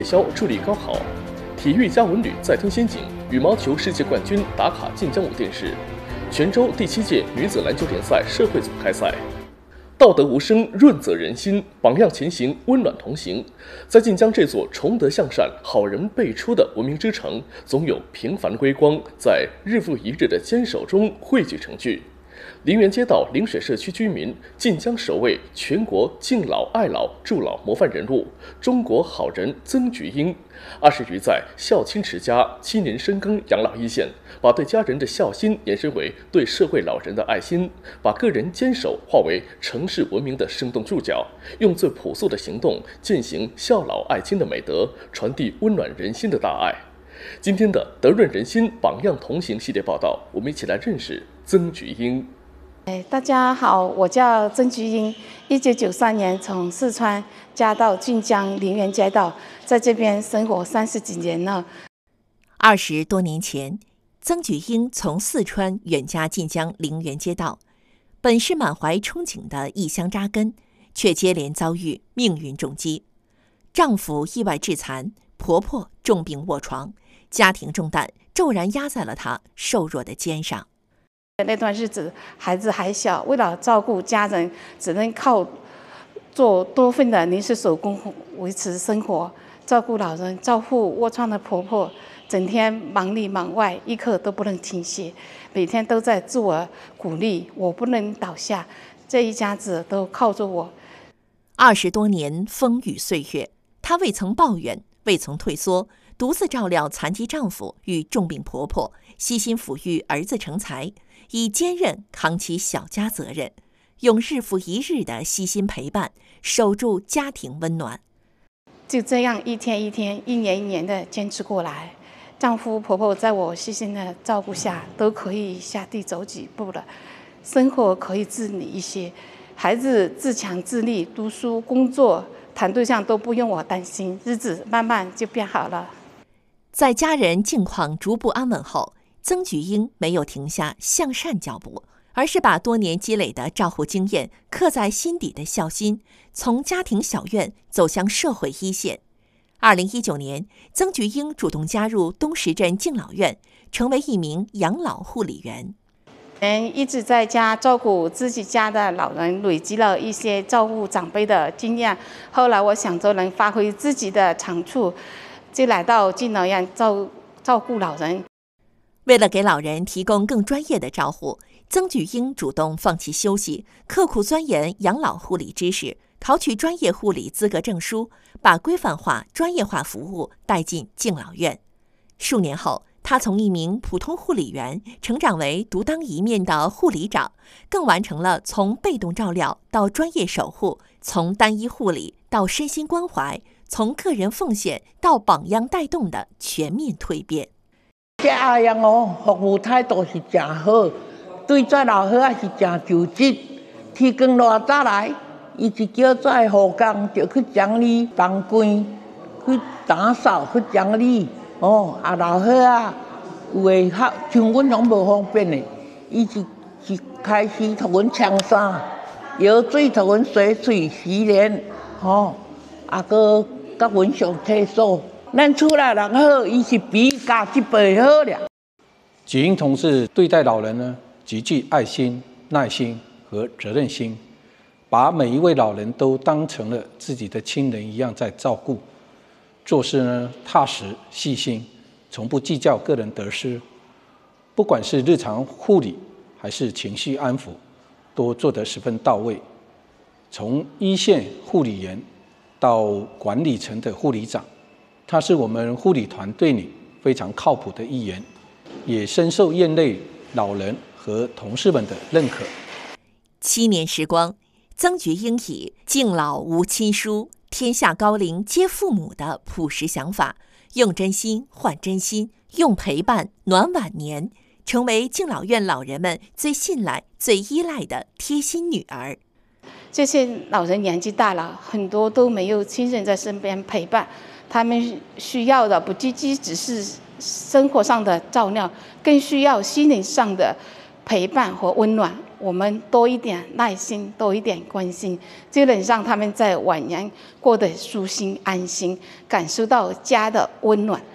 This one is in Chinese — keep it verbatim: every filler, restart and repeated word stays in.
消助力高考，体育加文旅再添仙景，羽毛球世界冠军打卡晋江五电视。泉州第七届女子篮球联赛社会组开赛。道德无声，润泽人心，榜样前行，温暖同行。在晋江这座崇德向善、好人辈出的文明之城，总有平凡归光在日复一日的坚守中汇聚成聚。陵园街道陵水社区居民，晋江首位全国敬老爱老助老模范人物，中国好人曾菊英，二十余载孝亲持家，七年深耕养老一线，把对家人的孝心延伸为对社会老人的爱心，把个人坚守化为城市文明的生动注脚，用最朴素的行动践行孝老爱亲的美德，传递温暖人心的大爱。今天的德润人心榜样同行系列报道，我们一起来认识曾菊英。 哎，大家好，我叫曾菊英，一九九三年从四川嫁到晋江陵园街道，在这边生活三十几年了。 二十多年前，曾菊英从四川远嫁晋江陵园街道，本是满怀憧憬的异乡扎根，却接连遭遇命运重击，丈夫意外致残，婆婆重病卧床，家庭重担骤然压在了她瘦弱的肩上。 那段日子，孩子还小，为了照顾家人，只能靠做多份的临时手工维持生活，照顾老人，照顾卧床的婆婆，整天忙里忙外，一刻都不能停歇，每天都在自我鼓励，我不能倒下，这一家子都靠着我。 二十多年风雨岁月，她未曾抱怨，未曾退缩，独自照料残疾丈夫与重病婆婆，悉心抚育儿子成才，以坚韧扛起小家责任，用日复一日的悉心陪伴，守住家庭温暖。 就这样一天一天、一年一年的坚持过来，丈夫婆婆在我悉心的照顾下，都可以下地走几步了，生活可以自理一些，孩子自强自立，读书、工作、谈对象都不用我担心，日子慢慢就变好了。 在家人境况逐步安稳后，曾菊英没有停下向善脚步，而是把多年积累的照护经验刻在心底的孝心，从家庭小院走向社会一线。二零一九年，曾菊英主动加入东石镇敬老院，成为一名养老护理员。 嗯，一直在家照顾自己家的老人，累积了一些照顾长辈的经验。后来我想着能发挥自己的长处，就来到敬老院照照顾老人。 为了给老人提供更专业的照护，曾菊英主动放弃休息，刻苦钻研养老护理知识，考取专业护理资格证书，把规范化、专业化服务带进敬老院。数年后，她从一名普通护理员成长为独当一面的护理长，更完成了从被动照料到专业守护，从单一护理到身心关怀，从个人奉献到榜样带动的全面蜕变。 这阿阳哦，服务态度是真好，对这老伙仔是真就职。天光偌早来，伊就叫这护工就去整理房间，去打扫，去整理。哦，啊老伙仔有诶较像阮拢无方便诶，伊就是开始互阮冲衫，舀水互阮洗水洗脸，吼、哦，啊个甲阮上厕所。咱厝内人好，伊是比家一倍好了。 菊英同志对待老人呢，极具爱心、耐心和责任心，把每一位老人都当成了自己的亲人一样在照顾，做事呢踏实细心，从不计较个人得失。不管是日常护理还是情绪安抚，都做得十分到位。从一线护理员到管理层的护理长，他是我们护理团队里非常靠谱的一员，也深受院内老人和同事们的认可。 七年时光，曾菊英以敬老无亲疏，天下高龄皆父母的朴实想法，用真心换真心，用陪伴暖晚年，成为敬老院老人们最信赖、最依赖的贴心女儿。 这些老人年纪大了，很多都没有亲人在身边陪伴，他们需要的不仅仅只是生活上的照料，更需要心灵上的陪伴和温暖，我们多一点耐心，多一点关心，就能让他们在晚年过得舒心安心，感受到家的温暖。